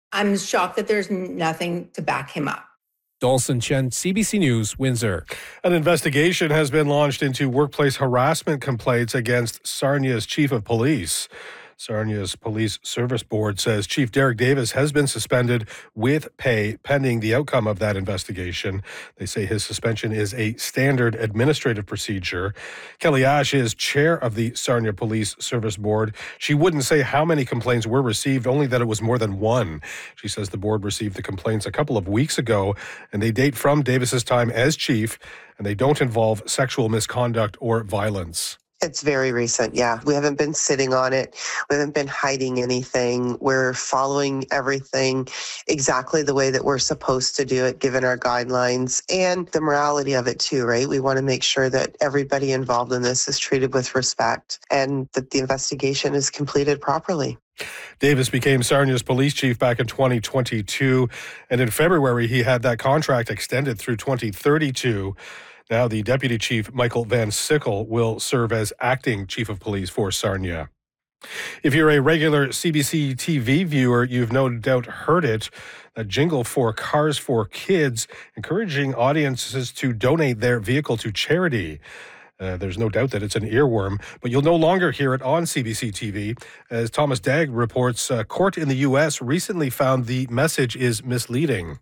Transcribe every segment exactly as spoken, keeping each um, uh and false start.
I'm shocked that there's nothing to back him up. Dawson Chen, C B C News, Windsor. An investigation has been launched into workplace harassment complaints against Sarnia's chief of police. Sarnia's Police Service Board says Chief Derek Davis has been suspended with pay pending the outcome of that investigation. They say his suspension is a standard administrative procedure. Kelly Ash is chair of the Sarnia Police Service Board. She wouldn't say how many complaints were received, only that it was more than one. She says the board received the complaints a couple of weeks ago, and they date from Davis's time as chief, and they don't involve sexual misconduct or violence. It's very recent, yeah. We haven't been sitting on it. We haven't been hiding anything. We're following everything exactly the way that we're supposed to do it, given our guidelines and the morality of it too, right? We want to make sure that everybody involved in this is treated with respect and that the investigation is completed properly. Davis became Sarnia's police chief back in twenty twenty-two, and in February he had that contract extended through twenty thirty-two. Now the deputy chief, Michael Van Sickle, will serve as acting chief of police for Sarnia. If you're a regular C B C T V viewer, you've no doubt heard it, a jingle for Cars for Kids, encouraging audiences to donate their vehicle to charity. Uh, there's no doubt that it's an earworm, but you'll no longer hear it on C B C T V. As Thomas Dagg reports, a court in the U S recently found the message is misleading.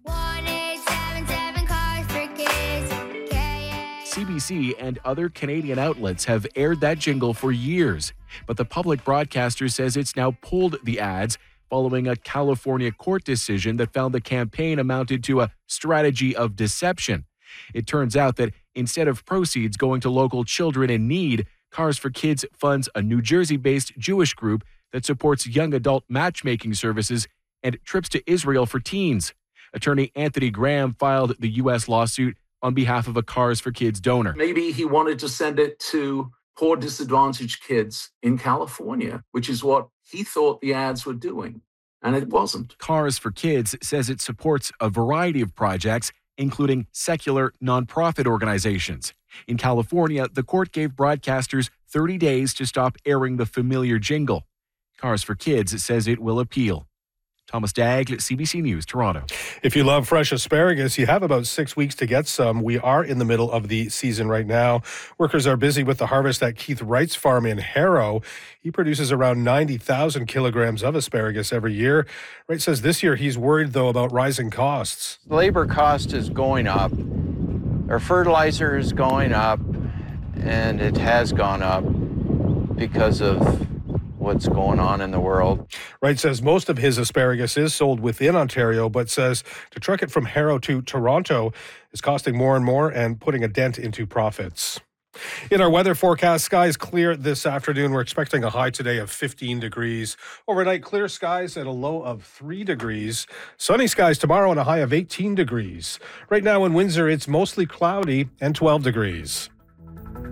C B C and other Canadian outlets have aired that jingle for years, but the public broadcaster says it's now pulled the ads following a California court decision that found the campaign amounted to a strategy of deception. It turns out that instead of proceeds going to local children in need, Cars for Kids funds a New Jersey-based Jewish group that supports young adult matchmaking services and trips to Israel for teens. Attorney Anthony Graham filed the U S lawsuit on behalf of a Cars for Kids donor. Maybe he wanted to send it to poor, disadvantaged kids in California, which is what he thought the ads were doing, and it wasn't. Cars for Kids says it supports a variety of projects, including secular nonprofit organizations. In California, the court gave broadcasters thirty days to stop airing the familiar jingle. Cars for Kids says it will appeal. Thomas Dagg, C B C News, Toronto. If you love fresh asparagus, you have about six weeks to get some. We are in the middle of the season right now. Workers are busy with the harvest at Keith Wright's farm in Harrow. He produces around ninety thousand kilograms of asparagus every year. Wright says this year he's worried, though, about rising costs. Labor cost is going up. Our fertilizer is going up, and it has gone up because of what's going on in the world. Wright says most of his asparagus is sold within Ontario, but says to truck it from Harrow to Toronto is costing more and more and putting a dent into profits. In our weather forecast, skies clear this afternoon. We're expecting a high today of fifteen degrees. Overnight, clear skies at a low of three degrees. Sunny skies tomorrow and a high of eighteen degrees. Right now in Windsor, it's mostly cloudy and twelve degrees.